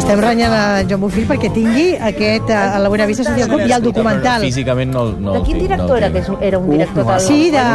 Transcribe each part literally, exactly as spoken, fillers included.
Estem renyant a Joan Bofill perquè tingui aquest, a la Buenavista Social Club i el documental. Físicament no, no de quin director era? Que era un director del... Sí, de...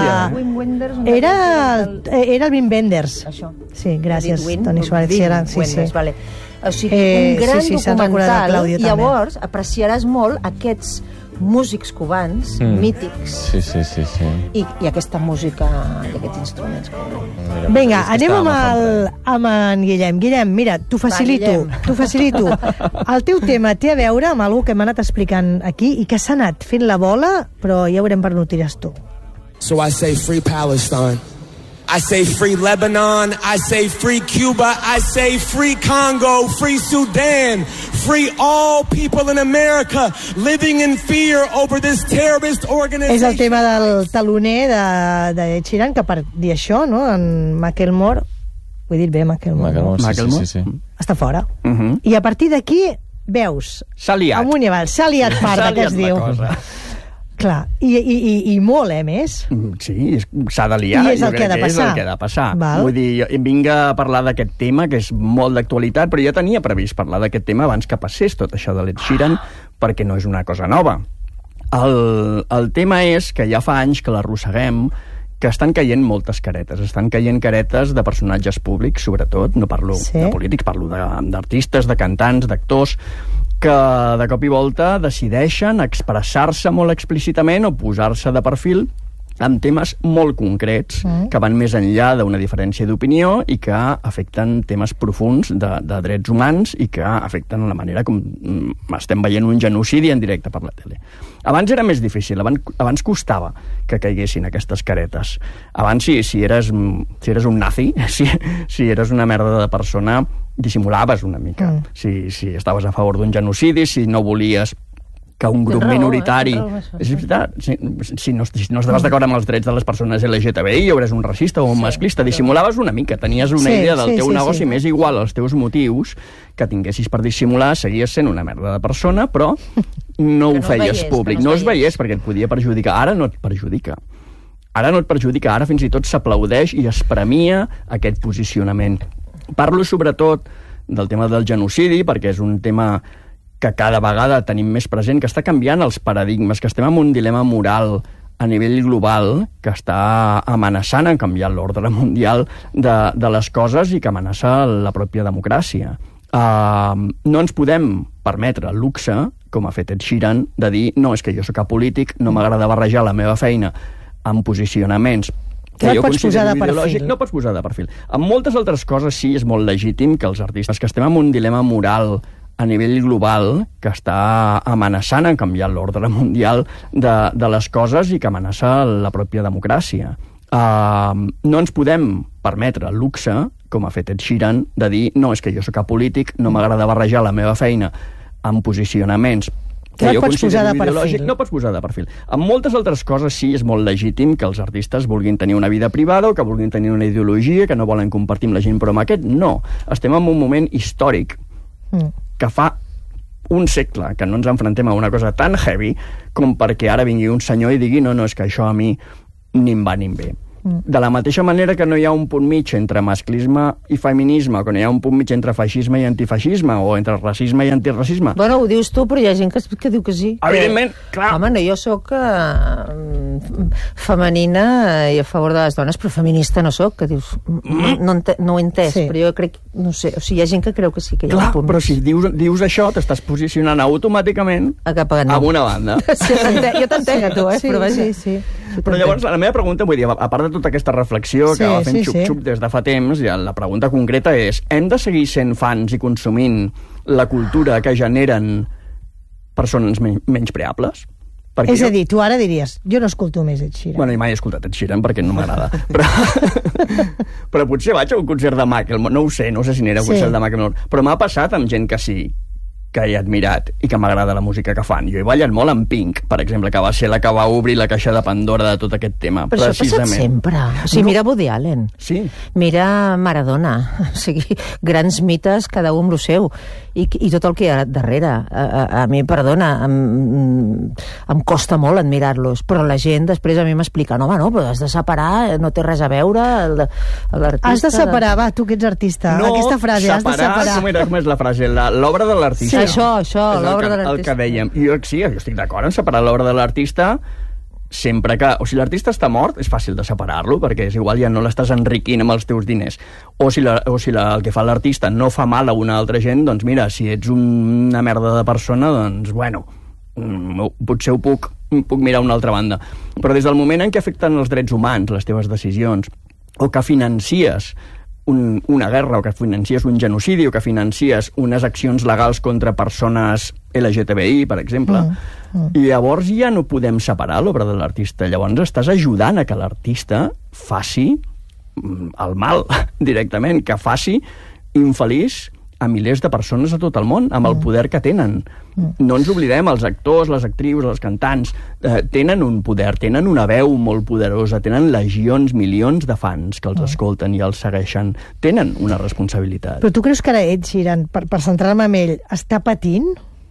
Era, era el Wim Wenders. Això. Sí, gràcies, Toni Suárez. Sí, era, sí, sí. Vale. O sigui, un gran sí, sí, documental, i llavors apreciaràs molt aquests músics cubans, mm. mítics, sí, sí, sí, sí. I, i aquesta música i aquests instruments. Vinga, anem amb, el, amb en Guillem. Guillem, mira, t'ho facilito, t'ho facilito. El teu tema té a veure amb alguna que m'ha anat explicant aquí i que s'ha anat fent la bola, però ja veurem per on ho tires tu. So I say free Palestine. I say free Lebanon, I say free Cuba, I say free Congo, free Sudan, free all people in America living in fear over this terrorist organization. És el tema del taloner de, de Ed Sheeran, que per dir això, no?, en Macklemore, ho he dit bé, Macklemore, Macklemore, no? sí, sí, sí, sí. Està fora. Uh -huh. I a partir d'aquí, veus... S'ha liat. Amunt i avall, s'ha liat parda, que es diu. Clar, i, i, i, i molt, eh, més? Sí, s'ha de liar. I és el jo que ha de que passar. És el que ha de passar. Val. Vull dir, jo vinc a parlar d'aquest tema, que és molt d'actualitat, però ja tenia previst parlar d'aquest tema abans que passés tot això de l'Ed Sheeran, perquè no és una cosa nova. El, el tema és que ja fa anys que l'arrosseguem, que estan caient moltes caretes. Estan caient caretes de personatges públics, sobretot. No parlo sí. de polítics, parlo d'artistes, de, de cantants, d'actors, que de cop i volta decideixen expressar-se molt explícitament o posar-se de perfil amb temes molt concrets mm. que van més enllà d'una diferència d'opinió i que afecten temes profuns de, de drets humans i que afecten la manera com estem veient un genocidi en directe per la tele. Abans era més difícil, abans, abans costava que caiguessin aquestes caretes. Abans, si, si, eres, si eres un nazi, si, si eres una merda de persona, dissimulaves una mica. Mm. Si, si estaves a favor d'un genocidi, si no volies que un grup raó, minoritari... Eh? És veritat, si, si, no, si no estaves d'acord amb els drets de les persones L G T B I o eres un racista o un sí, masclista, dissimulaves una mica, tenies una sí, idea del sí, teu sí, negoci sí. més igual als teus motius que tinguessis per dissimular, seguies sent una merda de persona, però no ho no feies veies, públic, no, no es veies perquè et podia perjudicar. Ara no et perjudica. Ara no et perjudica, ara fins i tot s'aplaudeix i es premia aquest posicionament. Parlo sobretot del tema del genocidi, perquè és un tema que cada vegada tenim més present, que està canviant els paradigmes, que estem en un dilema moral a nivell global que està amenaçant en canviar l'ordre mundial de, de les coses i que amenaça la pròpia democràcia. Uh, no ens podem permetre el luxe, com ha fet Ed Sheeran, de dir no, és que jo sóc apolític, no m'agrada barrejar la meva feina amb posicionaments que no pots posar de perfil. No pots posar de perfil. En moltes altres coses sí és molt legítim que els artistes, que estem en un dilema moral a nivell global que està amenaçant en canviar l'ordre mundial de, de les coses i que amenaça la pròpia democràcia. Uh, no ens podem permetre el luxe, com ha fet Ed Sheeran, de dir no, és que jo sóc apolític, no m'agrada barrejar la meva feina amb posicionaments que no pots posar de perfil. No pots posar de perfil. En moltes altres coses sí és molt legítim que els artistes vulguin tenir una vida privada o que vulguin tenir una ideologia que no volen compartir amb la gent, però amb aquest no. Estem en un moment històric mm. que fa un segle que no ens enfrontem a una cosa tan heavy com perquè ara vingui un senyor i digui no, no, és que això a mi ni em va ni em ve. De la mateixa manera que no hi ha un punt mig entre masclisme i feminisme, que no hi ha un punt mig entre feixisme i antifeixisme, o entre racisme i antiracisme. Bueno, ho dius tu, però hi ha gent que, que diu que sí. Evidentment, que, clar. Home, no, jo sóc uh, femenina i a favor de les dones, però feminista no sóc, que dius... Mm. No, ente, no ho he entès, sí. Però jo crec... No sé, o sigui, hi ha gent que creu que sí, que hi ha clar, un punt però mig. si dius, dius això, t'estàs posicionant automàticament a, cap a, no. a una banda. Sí, jo t'entenc a tu, eh? Sí, però vaja. sí, sí. Però llavors, la meva pregunta, vull dir, a part de tota aquesta reflexió sí, que va fent sí, xup-xup sí. des de fa temps, ja la pregunta concreta és, hem de seguir sent fans i consumint la cultura que generen persones men menyspreables? Perquè és jo... a dir, tu ara diries, jo no escolto més Ed Sheeran. Bueno, i mai he escoltat Ed Sheeran perquè no m'agrada. Però... però potser vaig a un concert de Macklemore, no ho sé, no sé si n'era un sí. concert de Macklemore, però m'ha passat amb gent que sí, que he admirat i que m'agrada la música que fan. Jo he ballat molt amb Pink, per exemple, que va ser la que va obrir la caixa de Pandora de tot aquest tema. Però això ha passat sempre. O sigui, mira Woody Allen. Sí. Mira Maradona. O sigui, grans mites, cada un amb el seu. i, i tot el que hi ha darrere. A, a, a mi, perdona, em, em costa molt admirar-los, però la gent després a mi m'explica, no, home, no, però has de separar, no té res a veure l'artista... Has de separar, va, tu que ets artista, no, aquesta frase, separar, has de separar. Com, era, com és la frase? L'obra de l'artista. Sí, això, això, l'obra de l'artista. El que dèiem. Jo, sí, jo estic d'acord en separar l'obra de l'artista, sempre que... O si l'artista està mort, és fàcil de separar-lo, perquè és igual, ja no l'estàs enriquint amb els teus diners. O si, la, o si la, el que fa l'artista no fa mal a una altra gent, doncs mira, si ets una merda de persona, doncs, bueno, potser ho puc, puc mirar a una altra banda. Però des del moment en què afecten els drets humans, les teves decisions, o que financies un, una guerra, o que financies un genocidi, o que financies unes accions legals contra persones L G T B I, per exemple, mm, mm. i llavors ja no podem separar l'obra de l'artista. Llavors estàs ajudant a que l'artista faci el mal, directament, que faci infeliç a milers de persones a tot el món, amb el poder que tenen. No ens oblidem, els actors, les actrius, els cantants, eh, tenen un poder, tenen una veu molt poderosa, tenen legions, milions de fans que els escolten i els segueixen. Tenen una responsabilitat. Però tu creus que ara Ed Sheeran, per, per centrar-me en ell, està patint?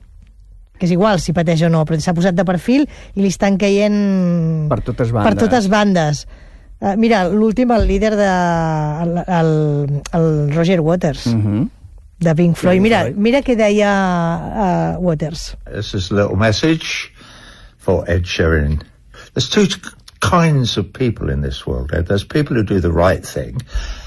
Que és igual si pateix o no, però s'ha posat de perfil i li estan caient... Per totes bandes. Per totes bandes. Uh, mira, l'últim, el líder de... el, el, el Roger Waters. Mhm. Mm de Pink Floyd. Mira, mira què deia uh, Waters. This is a little message for Ed Sheeran. There's two kinds of people in this world, Ed. There's people who do the right thing.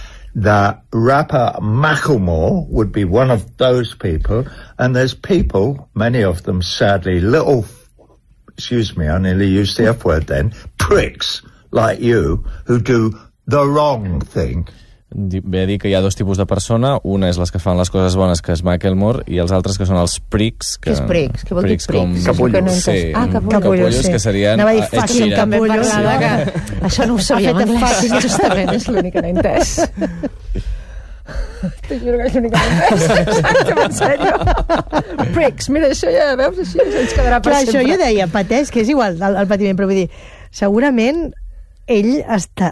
The rapper Macklemore would be one of those people, and there's people, many of them sadly, little, excuse me, I nearly used the F word then, pricks like you, who do the wrong thing. Ve a dir que hi ha dos tipus de persona, una és les que fan les coses bones, que és Macklemore, i els altres que són els pricks. Que... Què és pricks? Què vol dir pricks? Com... Capullos. No sí, ah, capullos. Capullos, sí. Que serien... Anava a dir fucking capullos. Sí. Que... Això no ho sabia en anglès, justament, és l'únic que no he entès. Te juro que és l'únic que no he entès. Exacte, en sèrio. Pricks, mira, això ja veus, així ens quedarà per Clar, sempre. Això jo deia, pateix, que és igual el, el patiment, però vull dir, segurament ell està...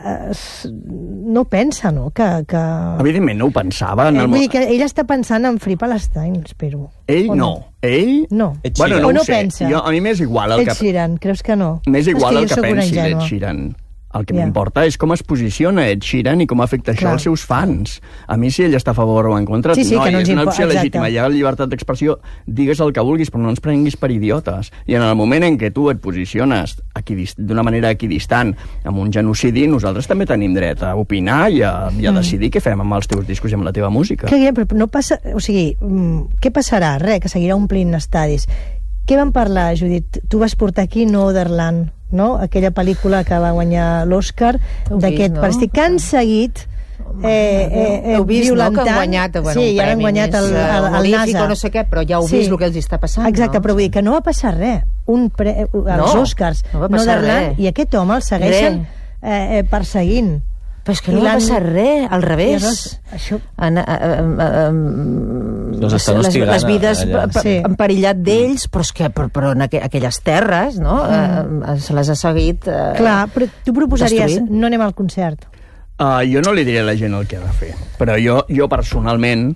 no pensa, no? Que, que... Evidentment no ho pensava. En el... Vull dir que ell està pensant en Free Palestine, espero. Ell no. no. Ell... No. Bueno, no o no ho sé. pensa. Jo, a mi m'és igual el Ed que... Ed Sheeran, creus que no? M'és igual el que pensi Ed Ed Sheeran. El que yeah. m'importa és com es posiciona Ed Sheeran i com afecta això Clar. als seus fans. A mi, si ell està a favor o en contra, sí, sí, no, que no és una impo... opció Exacte. legítima. Hi ha llibertat d'expressió, digues el que vulguis, però no ens prenguis per idiotes. I en el moment en què tu et posiciones d'una manera equidistant amb un genocidi, nosaltres també tenim dret a opinar i a, i a decidir mm. què fem amb els teus discos i amb la teva música. Que, però no passa... O sigui, què passarà? Res, que seguirà omplint estadis. Què van parlar, Judit? Tu vas portar aquí Northernland, no? Aquella pel·lícula que va guanyar l'Oscar d'aquest no? Palestí, que han seguit eh, eh, eh, heu vist, violentant... no? Que han guanyat, bueno, sí, un ja han guanyat el, el, el NASA. O no sé què, però ja heu sí. vist el que els està passant. Exacte, no? però vull dir que no va passar res. Un pre, els no, Oscars, no va passar res. I aquest home el segueixen eh, eh, perseguint. Però és que no va passar res, al revés. Llavors, això... En, en, en, en, les, les vides sí. emperillat d'ells, però és que però, però en aqu aquelles terres, no? Mm. Eh, se les ha seguit eh, Clar, però tu proposaries, destruint. no anem al concert. Uh, jo no li diré a la gent el que ha de fer, però jo, jo personalment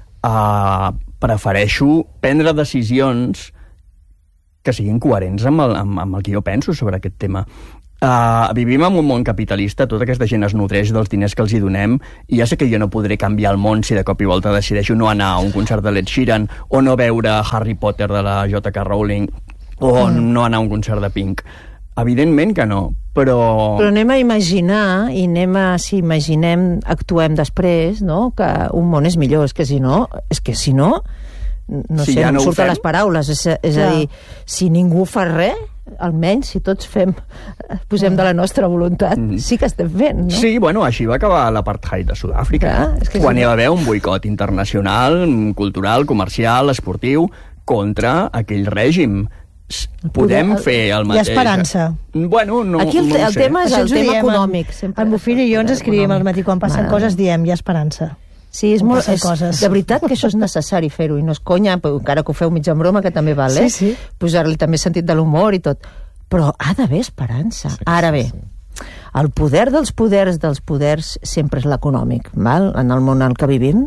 uh, prefereixo prendre decisions que siguin coherents amb el, amb, amb el que jo penso sobre aquest tema. Uh, vivim en un món capitalista, tota aquesta gent es nodreix dels diners que els hi donem, i ja sé que jo no podré canviar el món si de cop i volta decideixo no anar a un concert de Ed Sheeran o no veure Harry Potter de la J K Rowling o mm. no anar a un concert de Pink. Evidentment que no, però... Però anem a imaginar, i anem a, si imaginem, actuem després, no?, que un món és millor. És que si no, és que si no, no si sé, ja no no surten les paraules. És, és a dir, si ningú fa res, almenys si tots fem, posem de la nostra voluntat, mm. sí que estem fent, no? Sí, bueno, així va acabar l'apartheid de Sud-àfrica. Clar, que quan sí. hi va haver un boicot internacional, cultural, comercial, esportiu, contra aquell règim. Podem el, fer el mateix. Hi ha esperança. Bueno, no, Aquí el, no el tema és el tema econòmic. En, en Bufil i jo ens escrivim al matí, quan passen coses diem, hi ha esperança. Sí, és molt, és, coses. De veritat que això és necessari fer-ho, i no és conya, però encara que ho feu mig en broma, que també val, eh? Sí, sí. Posar-li també sentit de l'humor i tot. Però ha d'haver esperança. Sí, Ara bé, sí, sí. el poder dels poders dels poders sempre és l'econòmic, val? En el món en què vivim,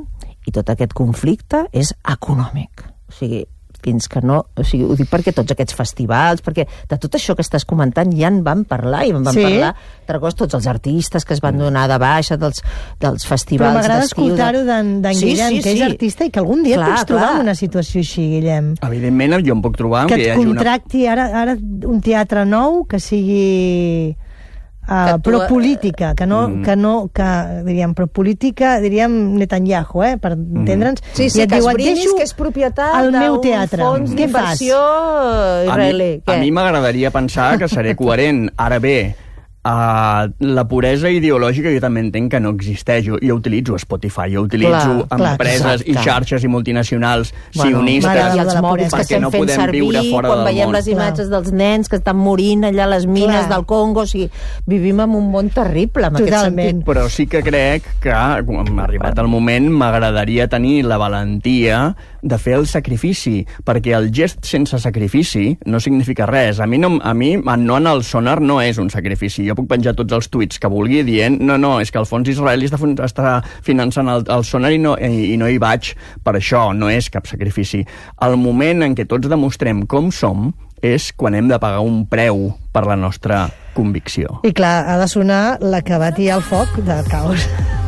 i tot aquest conflicte és econòmic. O sigui, fins que no... O sigui, ho dic perquè tots aquests festivals, perquè de tot això que estàs comentant ja en van parlar, i en van sí. parlar Targós, tots els artistes que es van donar de baixa dels, dels festivals d'estiu. Però m'agrada escoltar-ho d'en sí, Guillem, sí, que és sí. artista i que algun dia clar, et pots trobar en una situació així, Guillem. Evidentment, jo em puc trobar... Que et contracti una... ara, ara un teatre nou que sigui... Uh, però política, que no, mm. que no, que diríem, però política, diríem Netanyahu, eh, per entendre'ns. Sí, sí, que esbrinis que és propietat d'un fons d'inversió israelí. A mi, a mi m'agradaria pensar que seré coherent. Ara bé, Uh, la puresa ideològica jo també entenc que no existeix. Jo, jo utilitzo Spotify, jo utilitzo clar, empreses clar, i xarxes i multinacionals bueno, sionistes i els mòbils que estem no fent servir quan veiem les imatges clar. dels nens que estan morint allà a les mines clar. del Congo. O sigui, vivim en un món terrible en Totalment. aquest sentit. Però sí que crec que quan ha arribat el moment m'agradaria tenir la valentia de fer el sacrifici, perquè el gest sense sacrifici no significa res. A mi, no, a mi no en el sonar no és un sacrifici. Jo puc penjar tots els tuits que vulgui dient no, no, és que el fons israelí està, està finançant el, el sonar i no, i, i no hi vaig per això, no és cap sacrifici. El moment en què tots demostrem com som és quan hem de pagar un preu per la nostra convicció. I clar, ha de sonar la que batia el foc del caos.